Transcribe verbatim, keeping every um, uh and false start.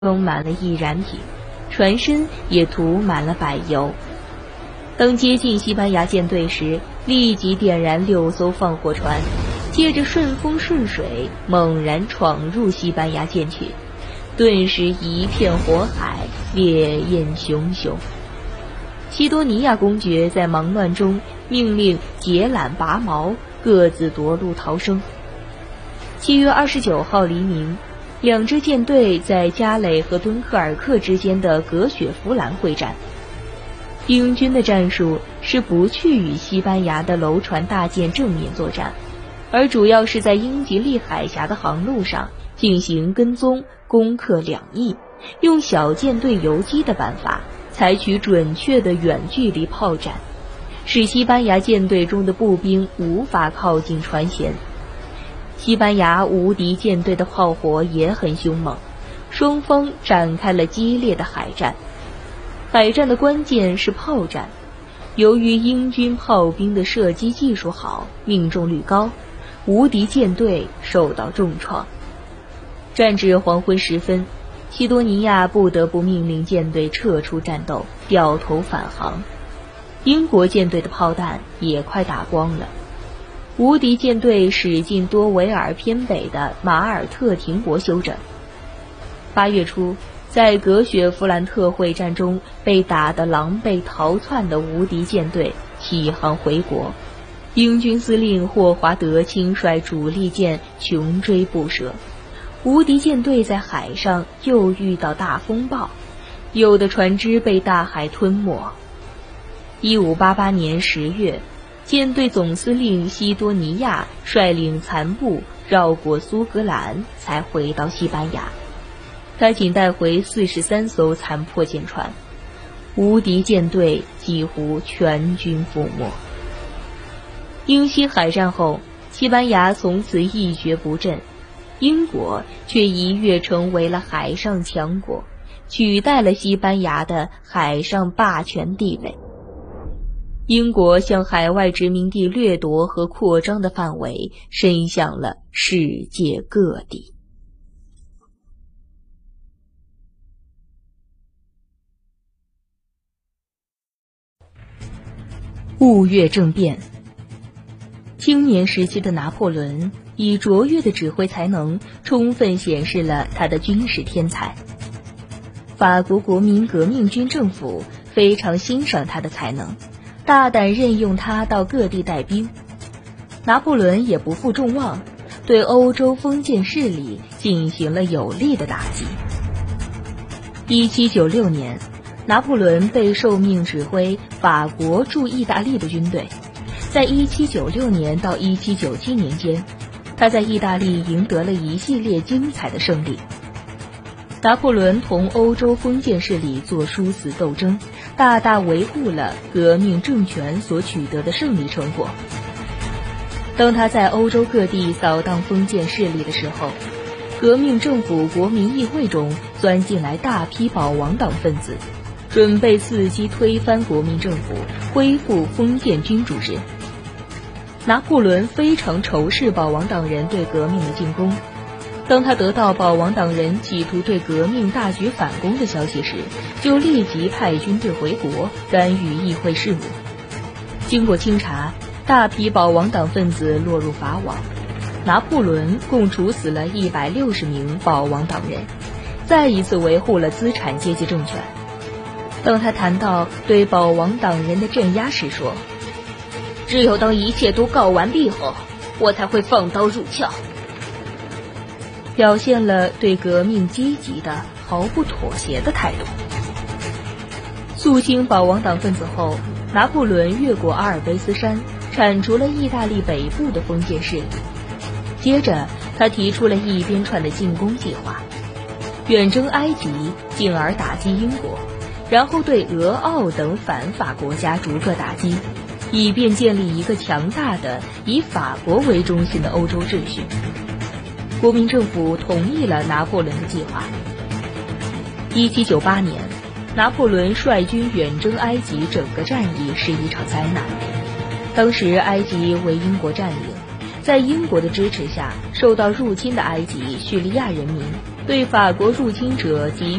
充满了易燃品，船身也涂满了柏油。当接近西班牙舰队时，立即点燃六艘放火船，借着顺风顺水，猛然闯入西班牙舰群，顿时一片火海，烈焰熊熊。西多尼亚公爵在忙乱中命令结缆拔锚，各自夺路逃生。七月二十九号黎明，两支舰队在加累和敦刻尔克之间的格雪弗兰会战。英军的战术是不去与西班牙的楼船大舰正面作战，而主要是在英吉利海峡的航路上进行跟踪，攻克两翼，用小舰队游击的办法，采取准确的远距离炮战，使西班牙舰队中的步兵无法靠近船舷。西班牙无敌舰队的炮火也很凶猛，双方展开了激烈的海战。海战的关键是炮战，由于英军炮兵的射击技术好，命中率高，无敌舰队受到重创。战至黄昏时分，西多尼亚不得不命令舰队撤出战斗，掉头返航。英国舰队的炮弹也快打光了。无敌舰队驶进多维尔偏北的马尔特廷博休整。八月初，在格雪弗兰特会战中被打得狼狈逃窜的无敌舰队起航回国，英军司令霍华德亲率主力舰穷追不舍。无敌舰队在海上又遇到大风暴，有的船只被大海吞没。一五八八年十月，舰队总司令西多尼亚率领残部绕过苏格兰，才回到西班牙。他仅带回四十三艘残破舰船，无敌舰队几乎全军覆没。英西海战后，西班牙从此一蹶不振，英国却一跃成为了海上强国，取代了西班牙的海上霸权地位。英国向海外殖民地掠夺和扩张的范围伸向了世界各地。雾月政变。青年时期的拿破仑以卓越的指挥才能，充分显示了他的军事天才。法国国民革命军政府非常欣赏他的才能，大胆任用他到各地带兵。拿破仑也不负众望，对欧洲封建势力进行了有力的打击。一七九六年，拿破仑被受命指挥法国驻意大利的军队。在一七九六年到一七九七年间，他在意大利赢得了一系列精彩的胜利。拿破仑同欧洲封建势力做殊死斗争，大大维护了革命政权所取得的胜利成果。当他在欧洲各地扫荡封建势力的时候，革命政府国民议会中钻进来大批保王党分子，准备伺机推翻国民政府，恢复封建君主制。拿破仑非常仇视保王党人对革命的进攻。当他得到保王党人企图对革命大举反攻的消息时，就立即派军队回国，干预议会事务。经过清查，大批保王党分子落入法网。拿破仑共处死了一百六十名保王党人，再一次维护了资产阶级政权。当他谈到对保王党人的镇压时说，只有当一切都告完毕后，我才会放刀入鞘，表现了对革命积极的毫不妥协的态度。肃清保王党分子后，拿破仑越过阿尔卑斯山，铲除了意大利北部的封建势力。接着他提出了一连串的进攻计划，远征埃及，进而打击英国，然后对俄奥等反法国家逐个打击，以便建立一个强大的以法国为中心的欧洲秩序。国民政府同意了拿破仑的计划。一七九八年，拿破仑率军远征埃及，整个战役是一场灾难。当时埃及为英国占领，在英国的支持下，受到入侵的埃及叙利亚人民对法国入侵者给予